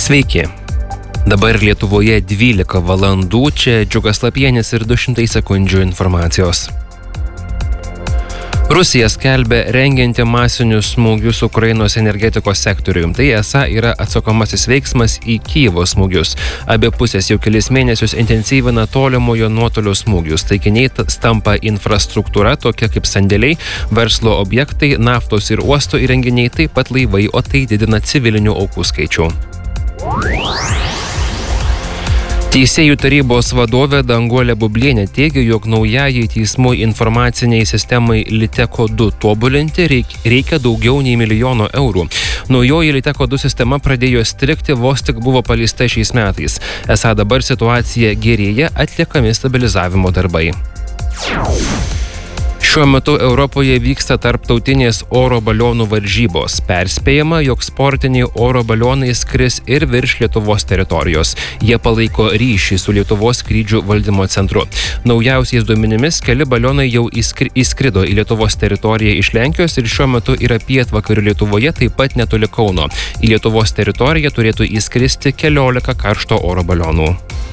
Sveiki. Dabar Lietuvoje 12 valandų, čia Džiugas Lapienis ir 200 sekundžių informacijos. Rusija skelbia rengianti masinius smūgius Ukrainos energetikos sektoriui. Tai esą yra atsakomasis veiksmas į Kyjivo smūgius. Abi pusės jau kelis mėnesius intensyvina tolimojo nuotolio smūgius. Taikiniai tampa infrastruktūra, tokia kaip sandėliai, verslo objektai, naftos ir uosto įrenginiai, taip pat laivai, o tai didina civilinių aukų skaičių. Teisėjų tarybos vadovė Danguolė Bublienė teigia, jog naujajai teismų informaciniai sistemai Liteko 2 tobulinti reikia daugiau nei 1 milijono eurų. Naujoji Liteko 2 sistema pradėjo strigti, vos tik buvo paleista šiais metais. Esą dabar situacija gerėja, atliekami stabilizavimo darbai. Šiuo metu Europoje vyksta tarptautinės oro balionų varžybos. Perspėjama, jog sportiniai oro balionai skris ir virš Lietuvos teritorijos. Jie palaiko ryšį su Lietuvos skrydžių valdymo centru. Naujausiais duomenimis keli balionai jau įskrido į Lietuvos teritoriją iš Lenkijos ir šiuo metu yra pietvakarių Lietuvoje, taip pat netoli Kauno. Į Lietuvos teritoriją turėtų įskristi 14 karšto oro balionų.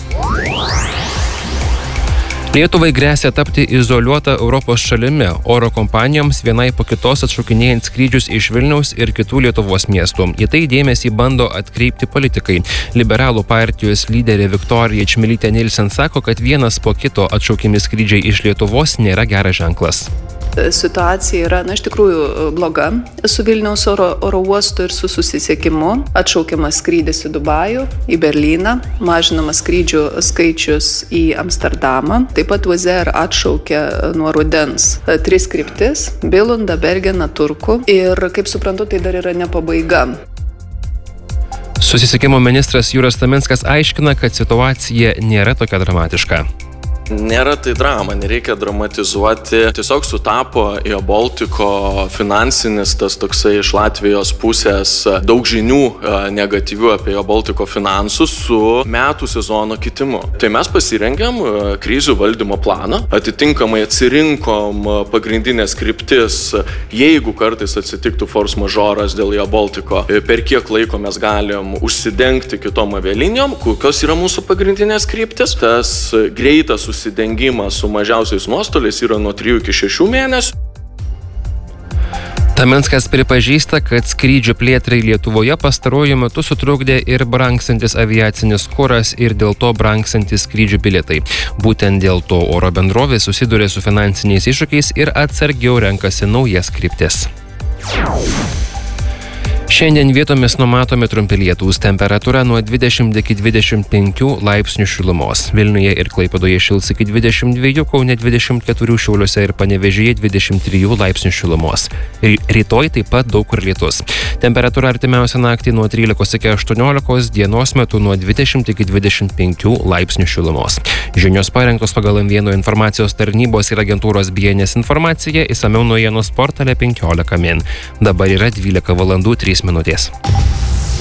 Lietuvai gresia tapti izoliuota Europos šalimi. Oro kompanijoms vienai po kitos atšaukinėjant skrydžius iš Vilniaus ir kitų Lietuvos miestų. Į tai dėmesį bando atkreipti politikai. Liberalų partijos lyderė Viktorija Čmilytė Nilsen sako, kad vienas po kito atšaukiami skrydžiai iš Lietuvos nėra geras ženklas. Situacija yra, iš tikrųjų bloga su Vilniaus oro uostu ir su susisiekimu. Atšaukiamas skrydis į Dubajų, į Berlyną, mažinamas skrydžių skaičius į Amsterdamą. Taip pat Wizz Air atšaukė nuo rudens 3 kryptis – Bilundą, Bergeną, Turku. Ir, kaip suprantu, tai dar yra ne pabaiga. Susisiekimo ministras Jūras Taminskas aiškina, kad situacija nėra tokia dramatiška. Nėra tai drama, nereikia dramatizuoti. Tiesiog sutapo Air Baltico finansinis tas toksai iš Latvijos pusės daug žinių negatyvių apie Air Baltico finansus su metų sezono kitimu. Tai mes pasirengėm krizių valdymo planą, atitinkamai atsirinkom pagrindinės kryptis, jeigu kartais atsitiktų force majoras dėl Air Baltico, per kiek laiko mes galim užsidengti kitom avialinijom, kokios yra mūsų pagrindinės kryptis. Tas greitas susidengimas su mažiausiais nuostoliais yra nuo 3 iki 6 mėnesių. Taminskas pripažįsta, kad skrydžių plėtrai Lietuvoje pastaruoju metu sutrukdė ir brangsantis aviacinis kuras ir dėl to brangsantis skrydžių bilietai. Būtent dėl to oro bendrovės susiduria su finansiniais iššūkiais ir atsargiau renkasi naujas kryptis. Šiandien vietomis numatomi trumpi lietūs, temperatūra nuo 20 iki 25 laipsnių šilumos. Vilniuje ir Klaipėdoje šils iki 22, Kaune 24, Šiauliuose ir Panevėžyje 23 laipsnių šilumos. Rytoj taip pat daug kur lietus. Temperatūra artimiausią naktį nuo 13 iki 18, dienos metu nuo 20 iki 25 laipsnių šilumos. Žinios parengtos pagal M1 informacijos tarnybos ir agentūros BNS informacija, išsamiau naujienos portale 15 min. Dabar yra 12 valandų 3 minutės.